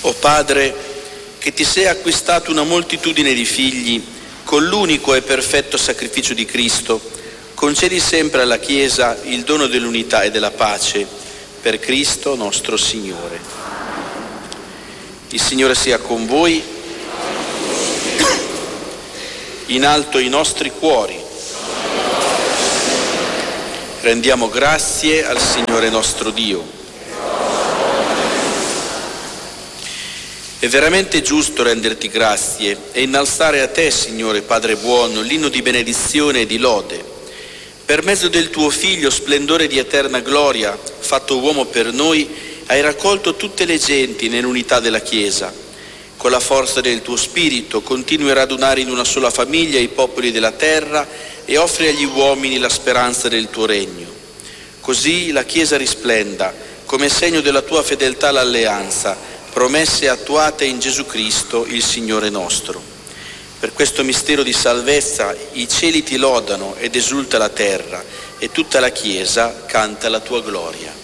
O Padre, che ti sei acquistato una moltitudine di figli con l'unico e perfetto sacrificio di Cristo, concedi sempre alla Chiesa il dono dell'unità e della pace, per Cristo nostro Signore. Il Signore sia con voi. In alto i nostri cuori. Rendiamo grazie al Signore nostro Dio. È veramente giusto renderti grazie e innalzare a te, Signore Padre buono, l'inno di benedizione e di lode. Per mezzo del tuo Figlio, splendore di eterna gloria, fatto uomo per noi, hai raccolto tutte le genti nell'unità della Chiesa. Con la forza del tuo Spirito continui a radunare in una sola famiglia i popoli della terra e offri agli uomini la speranza del tuo regno. Così la Chiesa risplenda come segno della tua fedeltà all'alleanza, promesse attuate in Gesù Cristo, il Signore nostro. Per questo mistero di salvezza i cieli ti lodano ed esulta la terra e tutta la Chiesa canta la tua gloria.